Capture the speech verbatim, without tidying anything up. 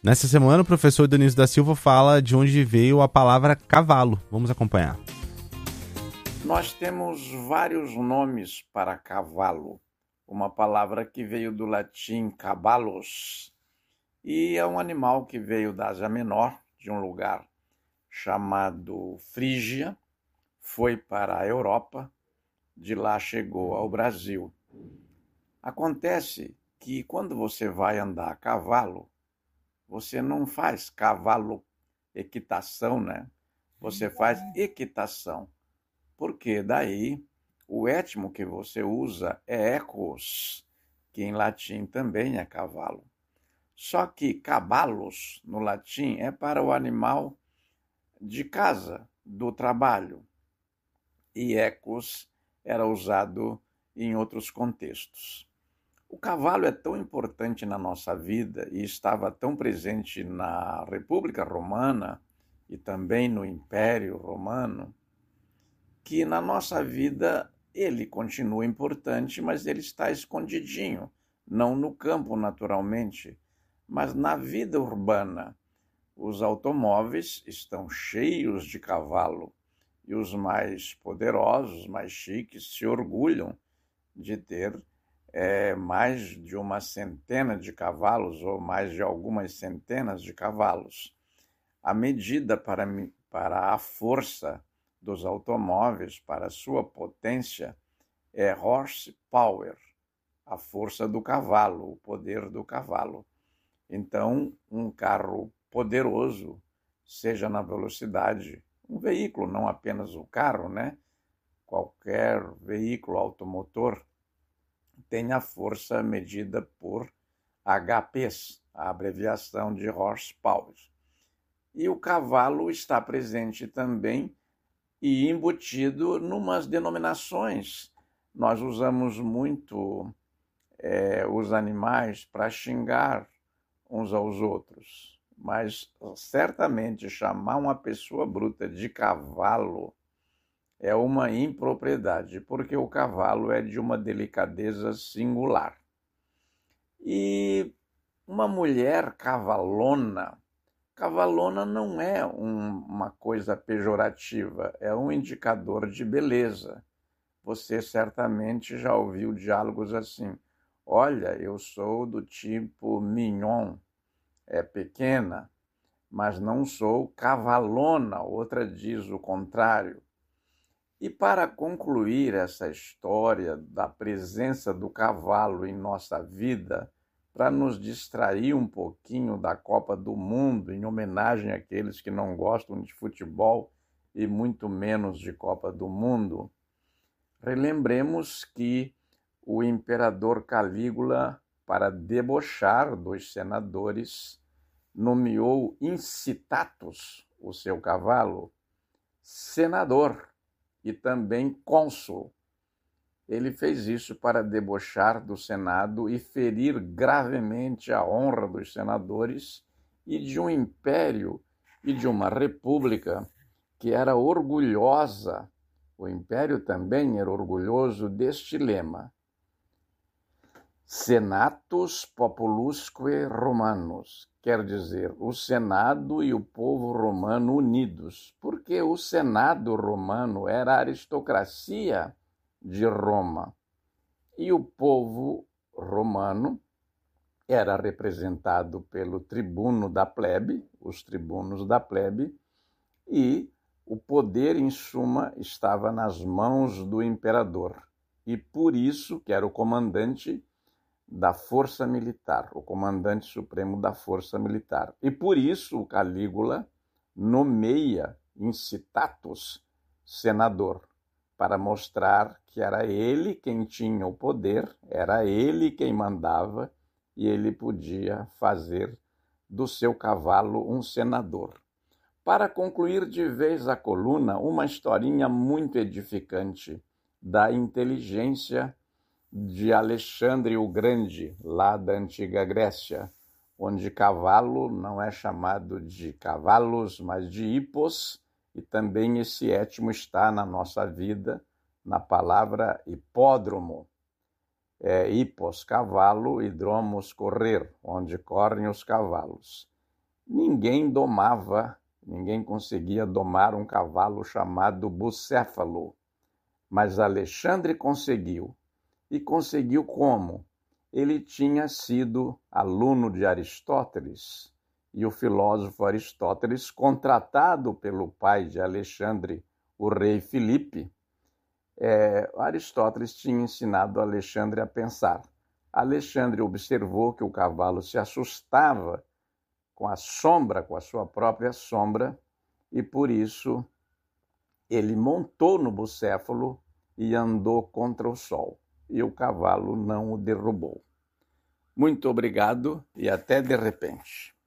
Nessa semana, o professor Dionísio da Silva fala de onde veio a palavra cavalo. Vamos acompanhar. Nós temos vários nomes para cavalo. Uma palavra que veio do latim cavalos, e é um animal que veio da Ásia Menor, de um lugar chamado Frígia, foi para a Europa, de lá chegou ao Brasil. Acontece que quando você vai andar a cavalo, você não faz cavalo equitação, né? Você faz equitação, porque daí o étimo que você usa é equus, que em latim também é cavalo. Só que cavalos, no latim, é para o animal de casa, do trabalho. E equus era usado em outros contextos. O cavalo é tão importante na nossa vida e estava tão presente na República Romana e também no Império Romano, que na nossa vida ele continua importante, mas ele está escondidinho, não no campo naturalmente, mas na vida urbana. Os automóveis estão cheios de cavalo e os mais poderosos, mais chiques, se orgulham de ter é, mais de uma centena de cavalos ou mais de algumas centenas de cavalos. A medida para, para a força dos automóveis, para a sua potência, é horsepower, a força do cavalo, o poder do cavalo. Então, um carro poderoso, seja na velocidade, um veículo, não apenas o carro, né? Qualquer veículo automotor tem a força medida por H Ps, a abreviação de horsepower. E o cavalo está presente também e embutido numas denominações. Nós usamos muito é, os animais para xingar uns aos outros, mas certamente chamar uma pessoa bruta de cavalo é uma impropriedade, porque o cavalo é de uma delicadeza singular. E uma mulher cavalona, cavalona não é um, uma coisa pejorativa, é um indicador de beleza. Você certamente já ouviu diálogos assim: olha, eu sou do tipo mignon, é pequena, mas não sou cavalona, outra diz o contrário. E para concluir essa história da presença do cavalo em nossa vida, para nos distrair um pouquinho da Copa do Mundo, em homenagem àqueles que não gostam de futebol e muito menos de Copa do Mundo, relembremos que o imperador Calígula, para debochar dos senadores, nomeou Incitatus, o seu cavalo, senador e também cônsul. Ele fez isso para debochar do Senado e ferir gravemente a honra dos senadores e de um império e de uma república que era orgulhosa. O império também era orgulhoso deste lema: Senatus populusque Romanus, quer dizer, o Senado e o povo romano unidos, porque o Senado romano era a aristocracia de Roma e o povo romano era representado pelo tribuno da plebe, os tribunos da plebe, e o poder, em suma, estava nas mãos do imperador. E por isso que era o comandante da força militar, o comandante supremo da força militar. E por isso o Calígula nomeia Incitatus senador, para mostrar que era ele quem tinha o poder, era ele quem mandava, e ele podia fazer do seu cavalo um senador. Para concluir de vez a coluna, uma historinha muito edificante da inteligência de Alexandre o Grande, lá da antiga Grécia, onde cavalo não é chamado de cavalos, mas de hippos, e também esse étimo está na nossa vida, na palavra hipódromo. É hippos, cavalo, e dromos, correr, onde correm os cavalos. ninguém domava, ninguém conseguia domar um cavalo chamado bucéfalo, mas Alexandre conseguiu. E conseguiu como? Ele tinha sido aluno de Aristóteles, e o filósofo Aristóteles, contratado pelo pai de Alexandre, o rei Filipe, é, Aristóteles tinha ensinado Alexandre a pensar. Alexandre observou que o cavalo se assustava com a sombra, com a sua própria sombra, e por isso ele montou no bucéfalo e andou contra o sol, e o cavalo não o derrubou. Muito obrigado e até de repente.